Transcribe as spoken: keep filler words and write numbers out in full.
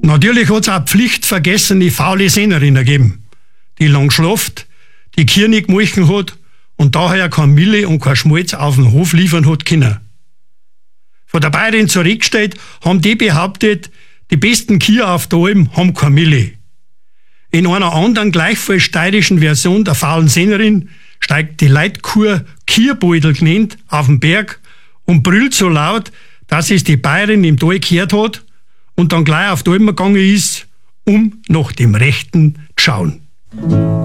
Natürlich hat's auch pflichtvergessene faule Sängerinnen gegeben, die lang schlaft, die Kühe nicht gemolken hat und daher kein Mille und kein Schmalz auf den Hof liefern hat können. Von der Bayerin zurückgestellt haben die behauptet, die besten Kühe auf der Alm haben keine Mille. In einer anderen gleichfalls steirischen Version der faulen Sängerin steigt die Leitkuh Kierbeutel genannt auf den Berg und brüllt so laut, dass es die Bayerin im Tal gehört hat und dann gleich auf die Alm gegangen ist, um nach dem Rechten zu schauen.